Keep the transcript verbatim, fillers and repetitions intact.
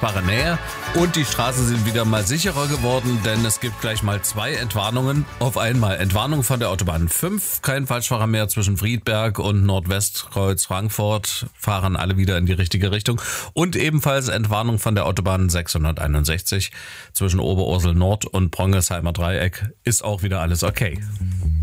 unfassbare Nähe. Und die Straßen sind wieder mal sicherer geworden, denn es gibt gleich mal zwei Entwarnungen auf einmal. Entwarnung von der Autobahn fünf, kein Falschfahrer mehr zwischen Friedberg und Nordwestkreuz Frankfurt, fahren alle wieder in die richtige Richtung. Und ebenfalls Entwarnung von der Autobahn sechshunderteinundsechzig zwischen Oberursel Nord und Brongersheimer Dreieck, ist auch wieder alles okay.